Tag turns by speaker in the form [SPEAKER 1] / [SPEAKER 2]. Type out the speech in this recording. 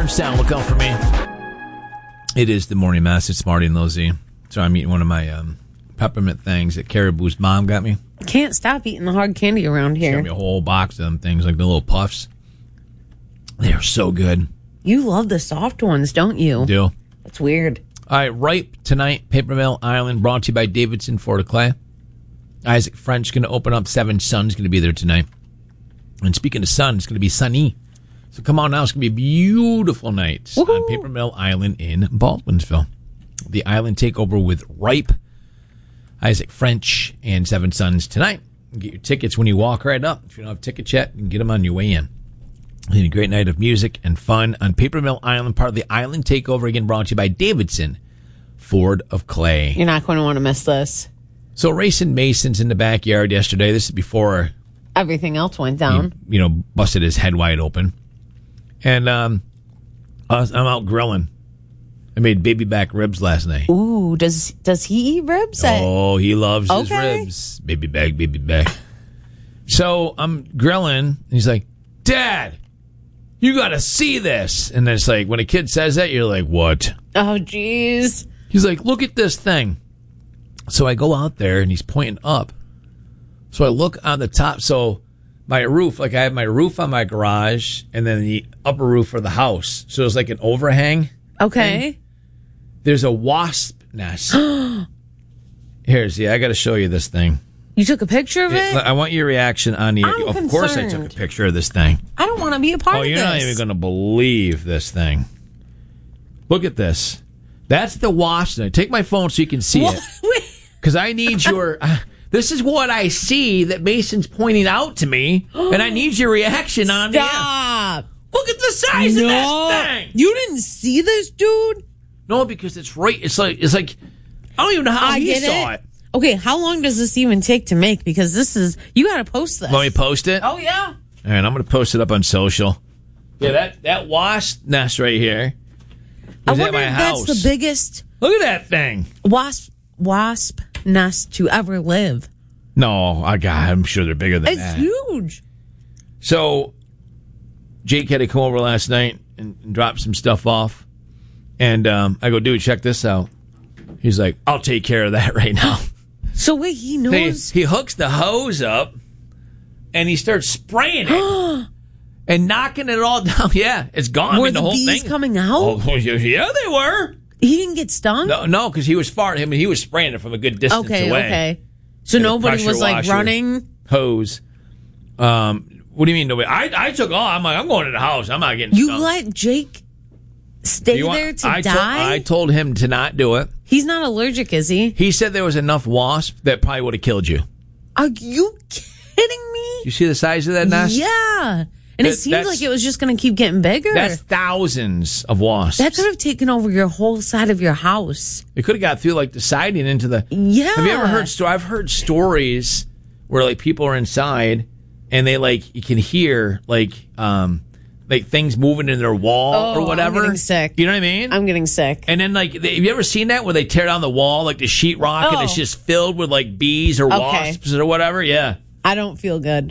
[SPEAKER 1] sound. Look out for me. It is the morning mess. It's Marty and Lizzie. So I'm eating one of my peppermint things that Caribou's mom got me.
[SPEAKER 2] Can't stop eating the hard candy around
[SPEAKER 1] She
[SPEAKER 2] here.
[SPEAKER 1] got me a whole box of them things, like the little puffs. They are so good.
[SPEAKER 2] You love the soft ones, don't you?
[SPEAKER 1] Do.
[SPEAKER 2] That's weird.
[SPEAKER 1] All right, Ripe tonight, Paper Mill Island, brought to you by Davidson Ford Clay. Isaac French going to open up. Seven Sun's going to be there tonight. And speaking of sun, it's going to be sunny. So come on now, it's going to be a beautiful night on Paper Mill Island in Baldwinsville. The island takeover with Ripe, Isaac French, and Seven Suns tonight. Get your tickets when you walk right up. If you don't have tickets yet, you can get them on your way in. A great night of music and fun on Paper Mill Island, part of the island takeover, again brought to you by Davidson Ford of Clay.
[SPEAKER 2] You're not going to want to miss this.
[SPEAKER 1] So Rayson Mason's in the backyard yesterday. This is before
[SPEAKER 2] everything else went down.
[SPEAKER 1] He, busted his head wide open. And I'm out grilling. I made baby back ribs last night.
[SPEAKER 2] Ooh, does he eat ribs?
[SPEAKER 1] Oh, he loves his ribs. Baby back. So I'm grilling, and he's like, Dad, you got to see this. And it's like, when a kid says that, you're like, what?
[SPEAKER 2] Oh, jeez.
[SPEAKER 1] He's like, look at this thing. So I go out there, and he's pointing up. So I look on the top. So my roof, like I have my roof on my garage, and then the upper roof for the house. So it's like an overhang.
[SPEAKER 2] Okay.
[SPEAKER 1] Thing. There's a wasp nest. Here, see, I got to show you this thing.
[SPEAKER 2] You took a picture of it?
[SPEAKER 1] I want your reaction on the...
[SPEAKER 2] I'm
[SPEAKER 1] Of course I took a picture of this thing.
[SPEAKER 2] I don't want to be a part of this.
[SPEAKER 1] Oh, you're not even going to believe this thing. Look at this. That's the wasp nest. Take my phone so you can see it. Because I need your... this is what I see that Mason's pointing out to me, and I need your reaction on it.
[SPEAKER 2] Stop.
[SPEAKER 1] Look at the size of that thing.
[SPEAKER 2] You didn't see this, dude?
[SPEAKER 1] No, because it's right. It's like I don't even know how he saw it.
[SPEAKER 2] Okay, how long does this even take to make? Because you got to post this.
[SPEAKER 1] Let me post it.
[SPEAKER 2] Oh yeah.
[SPEAKER 1] All right, I'm going to post it up on social. Yeah, that wasp nest right here.
[SPEAKER 2] I wonder if that's the biggest.
[SPEAKER 1] Look at that thing.
[SPEAKER 2] Wasp nest to ever live.
[SPEAKER 1] No, I'm sure they're bigger than that.
[SPEAKER 2] It's huge.
[SPEAKER 1] So, Jake had to come over last night and drop some stuff off. And I go, dude, check this out. He's like, I'll take care of that right now.
[SPEAKER 2] So wait, he knows?
[SPEAKER 1] He hooks the hose up, and he starts spraying it and knocking it all down. Yeah, it's gone.
[SPEAKER 2] Were
[SPEAKER 1] the whole
[SPEAKER 2] bees
[SPEAKER 1] thing
[SPEAKER 2] coming out?
[SPEAKER 1] Oh, yeah, they were.
[SPEAKER 2] He didn't get stung?
[SPEAKER 1] No, because he was farting him, and he was spraying it from a good distance away.
[SPEAKER 2] Okay. So nobody was like running?
[SPEAKER 1] Hose. What do you mean nobody? I took off. I'm like, I'm going to the house. I'm not getting stung.
[SPEAKER 2] You let Jake stay there to die?
[SPEAKER 1] I told him to not do it.
[SPEAKER 2] He's not allergic, is he?
[SPEAKER 1] He said there was enough wasp that probably would have killed you.
[SPEAKER 2] Are you kidding me?
[SPEAKER 1] You see the size of that nest?
[SPEAKER 2] Yeah. And it seems like it was just going to keep getting bigger.
[SPEAKER 1] That's thousands of wasps.
[SPEAKER 2] That could have taken over your whole side of your house.
[SPEAKER 1] It could have got through like the siding into the...
[SPEAKER 2] Yeah.
[SPEAKER 1] Have you ever heard... I've heard stories where like people are inside and they like... You can hear like things moving in their wall or whatever.
[SPEAKER 2] I'm getting sick.
[SPEAKER 1] You know what I mean?
[SPEAKER 2] I'm getting sick.
[SPEAKER 1] And then like... Have you ever seen that where they tear down the wall like the sheetrock and it's just filled with like bees or wasps or whatever? Yeah.
[SPEAKER 2] I don't feel good.